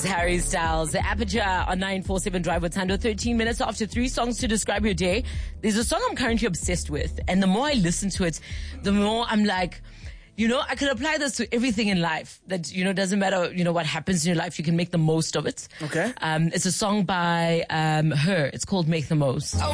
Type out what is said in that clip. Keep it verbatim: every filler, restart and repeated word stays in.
Harry Styles, the Aperture on nine four seven Drive with Tando. thirteen minutes after three songs to describe your day. There's a song I'm currently obsessed with, and the more I listen to it, the more I'm like, you know, I can apply this to everything in life. That, you know, doesn't matter, you know, what happens in your life, you can make the most of it. Okay. Um, it's a song by um, Her. It's called Make the Most.